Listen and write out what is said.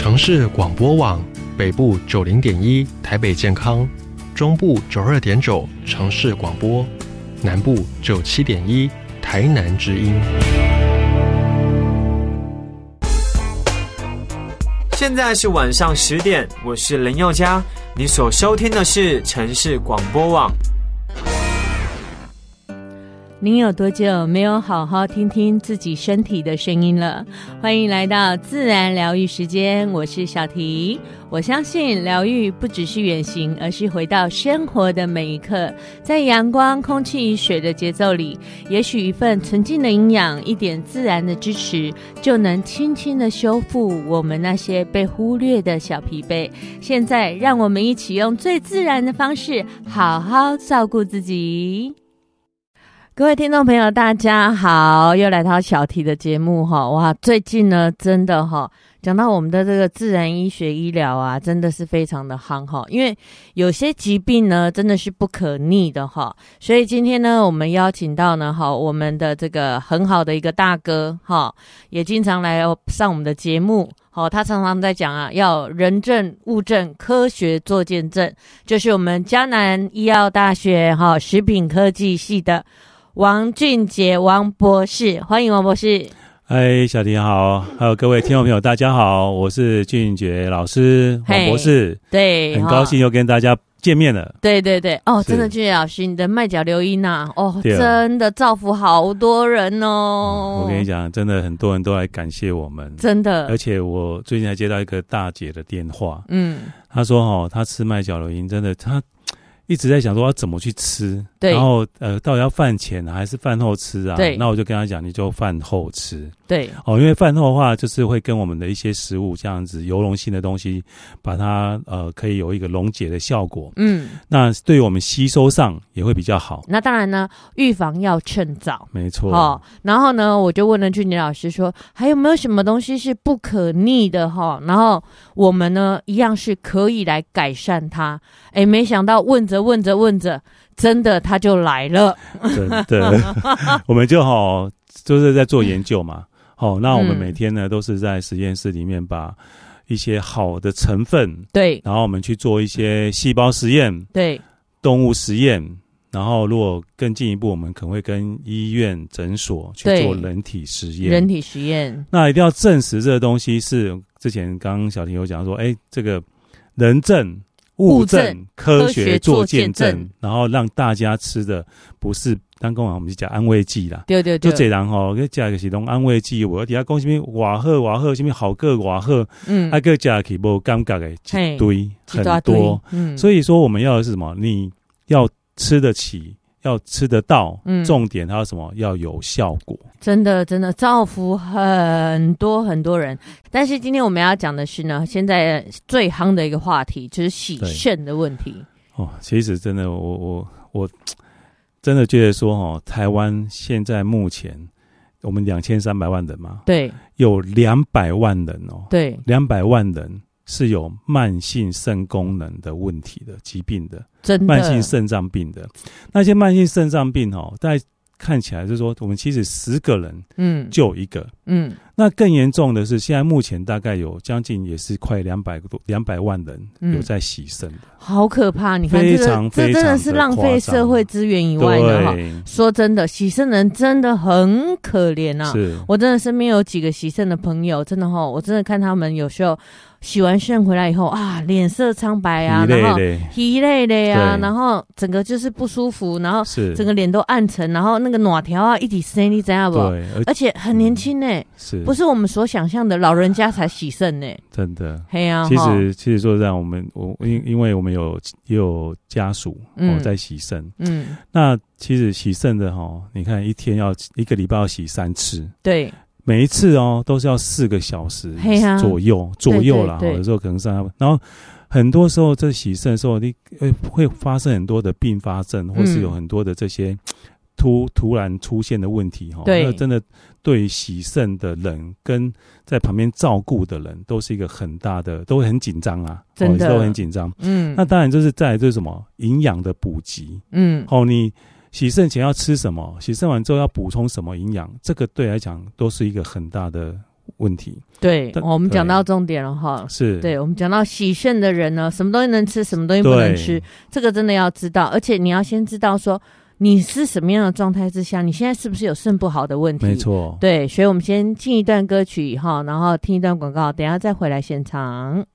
城市广播网北部90.1台北健康，中部92.9城市广播，南部97.1台南之音。 现在是晚上10点，我是林宥嘉，你所收听的是城市广播网。 您有多久没有好好听听自己身体的声音了？欢迎来到自然疗愈时间，我是小提。我相信疗愈不只是远行，而是回到生活的每一刻，在阳光、空气、水的节奏里，也许一份纯净的营养，一点自然的支持，就能轻轻的修复我们那些被忽略的小疲惫。现在让我们一起用最自然的方式，好好照顾自己。各位听众朋友大家好，又来到小提的节目哈。哇，最近呢真的哈，讲到我们的这个自然医学医疗啊，真的是非常的夯哈，因为有些疾病呢真的是不可逆的哈，所以今天呢我们邀请到呢哈我们的这个很好的一个大哥哈，也经常来上我们的节目。他常常在讲啊，要人证、物证、科学做见证，就是我们嘉南医药大学食品科技系的王俊杰王博士，欢迎王博士。 嗨，小提好，还有各位听众朋友大家好，我是俊杰老师王博士。 对， 很高兴又跟大家见面了。 对对对，真的俊杰老师，你的麦角流音啊，真的造福好多人哦。 我跟你讲，真的很多人都来感谢我们，真的。而且我最近还接到一个大姐的电话，她说她吃麦角流音，真的她一直在想说要怎么去吃，然后到底要饭前还是饭后吃啊？对，那我就跟他讲，你就饭后吃。对，因为饭后的话，就是会跟我们的一些食物这样子油溶性的东西，把它可以有一个溶解的效果。那对于我们吸收上也会比较好。那当然呢，预防要趁早，没错。然后呢，我就问了俊杰老师说，还有没有什么东西是不可逆的哈？然后我们呢，一样是可以来改善它。没想到问着，真的他就来了。真的，我们就是在做研究嘛。那我们每天呢都是在实验室里面把一些好的成分，对，然后我们去做一些细胞实验，对，动物实验，然后如果更进一步，我们可能会跟医院、诊所去做人体实验。那一定要证实这个东西是之前刚刚小婷有讲说，这个人证、物证、科学做见证，然后让大家吃的不是当讲我们是讲安慰剂啦，对对对，就这人去吃的是拢安慰剂，我底下讲什么偌好，什么好个偌好，还个吃起无感觉的一堆很多，所以说我们要的是什么？你要吃得起，要吃得到，重点还有什么？要有效果。真的造福很多很多人。但是今天我们要讲的是呢，现在最夯的一个话题就是洗肾的问题。其实真的我真的觉得说台湾现在目前我们2300万人嘛，对，有200万人对，200万人是有慢性肾功能的问题的疾病的，真的慢性肾脏病的。那些慢性肾脏病大概看起来就是说，我们其实10个人就有一个，那更严重的是，现在目前大概有将近也是快200万人有在洗肾的，好可怕！你看这真的是浪费社会资源以外的哈。说真的，洗肾人真的很可怜啊！我真的身边有几个洗肾的朋友，真的我真的看他们有时候洗完肾回来以后啊，脸色苍白啊，然后疲累的呀，然后整个就是不舒服，然后整个脸都暗沉，然后那个哪条啊一直生，你知道不？而且很年轻呢，不是我们所想象的老人家才洗肾呢，真的。其实说实在，因为我们也有家属在洗肾，那其实洗肾的你看一个礼拜要洗3次，对。每一次都是要4个小时左右啦，有时候可能上，然后很多时候这洗肾的时候，你会发生很多的并发症，或是有很多的这些突然出现的问题，那真的对于洗肾的人跟在旁边照顾的人都是一个很大的，都会很紧张啊，真的都很紧张。那当然就是再来就是什么营养的补给，你洗肾前要吃什么？洗肾完之后要补充什么营养？这个对来讲都是一个很大的问题。 对，我们讲到重点了哈， 是对，我们讲到喜肾的人呢，什么东西能吃，什么东西不能吃，这个真的要知道，而且你要先知道说你是什么样的状态之下，你现在是不是有肾不好的问题？ 没错， 对，所以我们先进一段歌曲哈，然后听一段广告，等一下再回来现场。